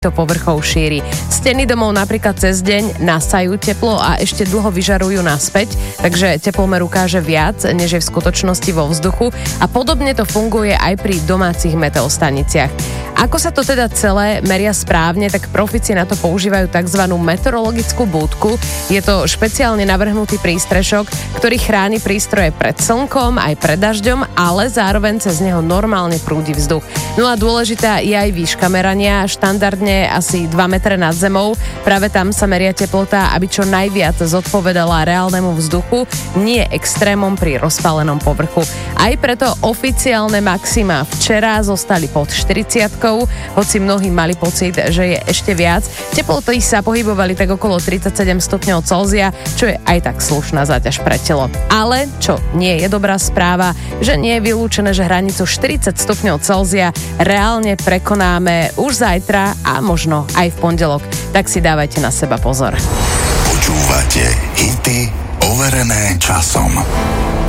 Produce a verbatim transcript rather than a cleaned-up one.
do povrchov šíri. Steny domov napríklad cez deň nasajú teplo a ešte dlho vyžarujú naspäť, takže teplomer ukáže viac, než je v skutočnosti vo vzduchu a podobne to funguje aj pri domácich meteostaniciach. Ako sa to teda celé meria správne, tak profíci na to používajú tzv. Meteorologickú búdku. Je to špeciálne navrhnutý prístrešok, ktorý chráni prístroje pred slnkom aj pred dažďom, ale zároveň cez neho normálne prúdi vzduch. No a dôležitá je aj výška merania, štandardne asi dva metre nad zemou. Práve tam sa meria teplota, aby čo najviac zodpovedala reálnemu vzduchu, nie extrémom pri rozpálenom povrchu. Aj preto oficiálne maxima včera zostali pod štyridsiatkou, hoci mnohí mali pocit, že je ešte viac. Teploty sa pohybovali tak okolo tridsaťsedem stupňov Celzia, čo je aj tak slušná záťaž pre telo. Ale čo nie je dobrá správa, že nie je vylúčené, že hranicu štyridsať stupňov Celzia reálne prekonáme už zajtra a možno aj v pondelok. Tak si dávajte na seba pozor. Počúvate hity overené časom.